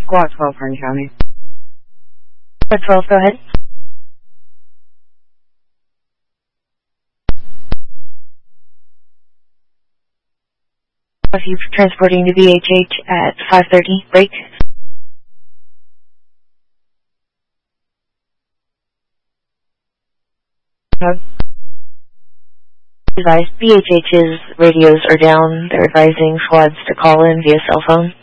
Squad 12, Kern County. Squad 12, go ahead. If you're transporting to BHH at 5:30, break. Advised, BHH's radios are down. They're advising squads to call in via cell phone.